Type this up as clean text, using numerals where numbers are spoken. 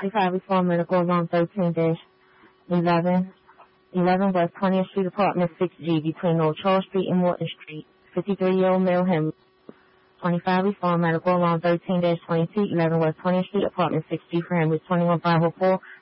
25 Reform Medical Along 13-11. 11 West 20th Street, Apartment 6G, between Old Charles Street and Morton Street. 53-year-old male, him. 25 Reform Medical Along 13-22. 11 West 20th Street, Apartment 6G, for him, with 21504